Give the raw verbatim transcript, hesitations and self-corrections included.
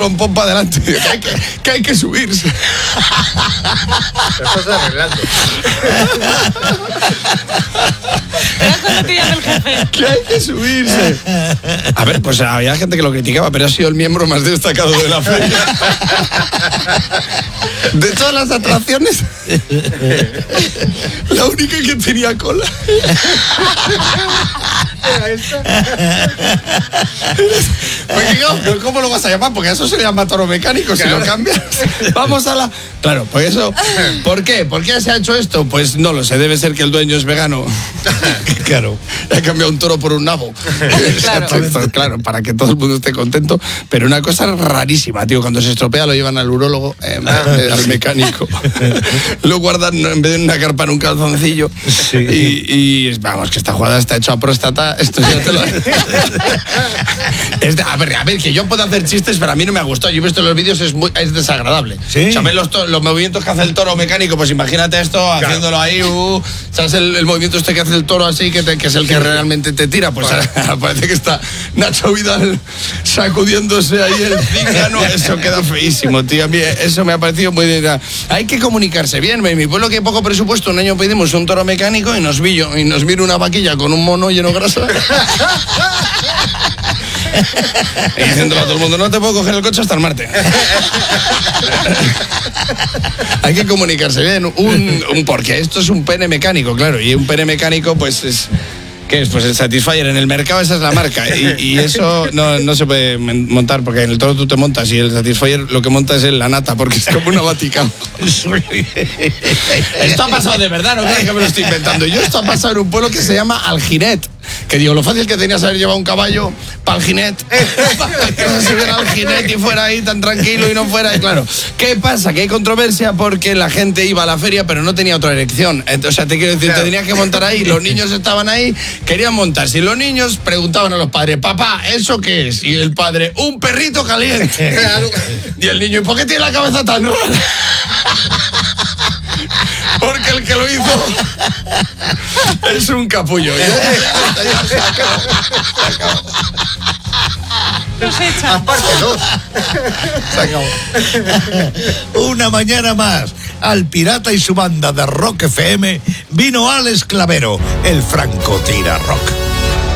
con pompa adelante. Que hay que, que, hay que subirse. Esto está arreglando. Que hay que subirse. A ver, pues había gente que lo criticaba, pero ha sido el miembro más destacado de la feria. De todas las atracciones, la única que tenía cola. Porque yo, ¿cómo lo vas a llamar? Porque eso se llama toro mecánico, si lo cambias. Vamos a la... Claro, pues eso... ¿Por qué? ¿Por qué se ha hecho esto? Pues no lo sé, debe ser que el dueño es vegano. Claro, ha cambiado un toro por un nabo. Claro. Claro, para que todo el mundo esté contento. Pero una cosa rarísima, tío, cuando se estropea lo llevan al urólogo, eh, al mecánico. Lo guardan en vez de en una carpa en un calzoncillo. Sí. Y, y vamos, que esta jugada está hecha a próstata. Esto ya te lo... es de, a ver, a ver, que yo puedo hacer chistes, pero a mí no me ha gustado. Yo he visto los vídeos, es muy, es desagradable. ¿Sí? ¿Sabes los, los movimientos que hace el toro mecánico? Pues imagínate esto, claro, haciéndolo ahí, uh, ¿sabes el, el movimiento este que hace el toro así, que, te, que es el que realmente te tira? Pues bueno, ahora, parece que está Nacho Vidal sacudiéndose ahí el cíngano. Eso queda feísimo, tío. A mí eso me ha parecido muy... Hay que comunicarse bien. En mi pueblo, que hay poco presupuesto, un año pedimos un toro mecánico y nos vi y nos vino una vaquilla con un mono lleno de grasa. Y diciéndole a todo el mundo, no te puedo coger el coche hasta el martes. Hay que comunicarse bien. Un, un, porque esto es un pene mecánico, claro. Y un pene mecánico, pues es... ¿Qué es? Pues el Satisfyer. En el mercado esa es la marca. Y, y eso no, no se puede montar, porque en el toro tú te montas y el Satisfyer lo que monta es en la nata, porque es como una Vaticano. Esto ha pasado de verdad, no creo que me lo estoy inventando. Yo esto ha pasado en un pueblo que se llama Alginet. Que digo, lo fácil que tenías haber llevado un caballo para el jinet, para que se subiera al jinet y fuera ahí tan tranquilo y no fuera, y claro. ¿Qué pasa? Que hay controversia porque la gente iba a la feria pero no tenía otra elección. O sea, te quiero decir, te tenías que montar ahí, los niños estaban ahí, querían montarse y los niños preguntaban a los padres, papá, ¿eso qué es? Y el padre, un perrito caliente. Y el niño, ¿y por qué tiene la cabeza tan rara? Porque el que lo hizo es un capullo. Aparte dos. Se acabó. Una mañana más, al Pirata y su banda de Rock F M vino Alex Clavero, el francotira rock.